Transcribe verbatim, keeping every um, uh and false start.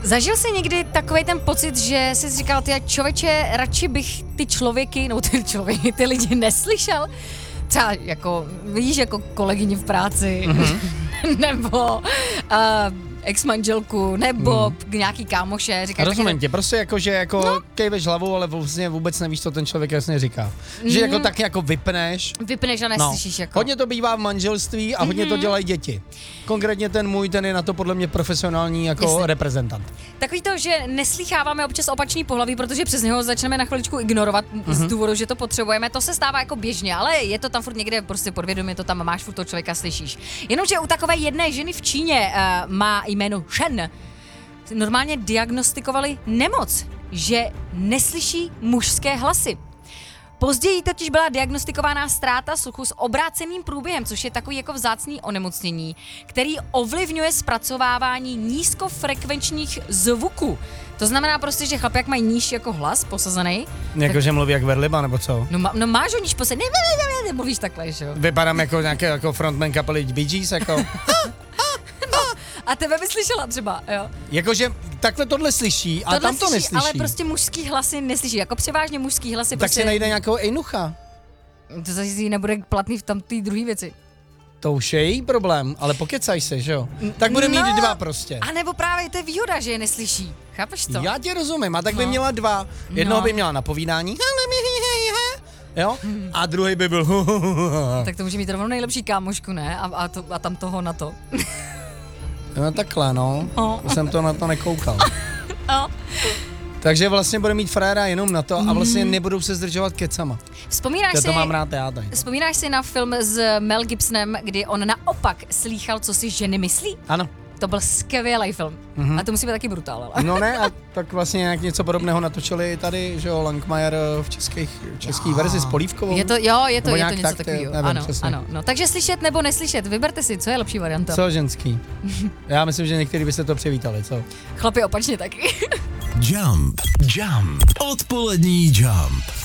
Zažil jsi někdy takovej ten pocit, že jsi říkal, ty člověče, radši bych ty člověky, no ty člověky, ty lidi neslyšel? Třeba jako, vidíš, jako kolegyni v práci, mm-hmm. nebo uh, ex-manželku, nebo mm. nějaký kámoše. Říkáš, rozumím tě, prostě jako, že jako no. kejveš hlavou, ale vlastně vůbec nevíš, co ten člověk jasně říká. Mm. Že jako tak jako vypneš. Vypneš a neslyšíš no. jako. Hodně to bývá v manželství a hodně mm-hmm. to dělají děti. Konkrétně ten můj, ten je na to podle mě profesionální jako Jasně. reprezentant. Takový to, že neslýcháváme občas opačný pohlaví, protože přes něho začneme na chviličku ignorovat mm-hmm. z důvodu, že to potřebujeme, to se stává jako běžně, ale je to tam furt někde prostě podvědomě, to tam máš, furt toho člověka slyšíš. Jenomže u takové jedné ženy v Číně uh, má jméno Shen, normálně diagnostikovali nemoc, že neslyší mužské hlasy. Později totiž byla diagnostikována ztráta sluchu s obráceným průběhem, což je takový jako vzácný onemocnění, který ovlivňuje zpracovávání nízkofrekvenčních zvuků. To znamená prostě, že chlapi, jak mají níž jako hlas posazený. Jakože tak... mluví jak verliba, nebo co? No, ma, no máš ho níž posazený, ne, mluvíš takhle, že jo? Vypadám jako nějaký jako frontman kapely Bee Gees, jako... A tebe by slyšela třeba, jo? Jakože takhle tohle slyší, a tam to slyší, neslyší. Ale prostě mužský hlasy neslyší, jako převážně mužský hlasy. Tak prostě... si najde nějakého ejnucha. To zase nebude platný v tam té druhé věci. To už je její problém, ale pokecaj se, že jo? Tak bude mít no, dva prostě. A nebo právě to je výhoda, že je neslyší. Chápeš to? Já tě rozumím, a tak by no. měla dva. Jednoho no. by měla na povídání, jo? A druhý by byl tak to může mít rovnou nejlepší kámošku, ne? A, a, to, a tam toho na to. No takhle, no. Oh. Jsem to na to nekoukal. Oh. Takže vlastně bude mít fréra jenom na to a vlastně nebudou se zdržovat kecama. Vzpomínáš já si, to mám rád já tady. Vzpomínáš si na film s Mel Gibsonem, kdy on naopak slýchal, co si ženy myslí? Ano. To byl skvělý film. Mm-hmm. A to musí být taky brutál, ale. No ne, a tak vlastně nějak něco podobného natočili tady, že jo, Langmajer v českých, český verzi s Polívkovou. Je to, jo, je to, je to něco tak, takového. Nevím, ano, přesně. ano. No, takže slyšet nebo neslyšet, vyberte si, co je lepší varianta. Co ženský? Já myslím, že někteří byste to přivítali, co? Chlapi opačně taky. Jump, Jump, odpolední Jump.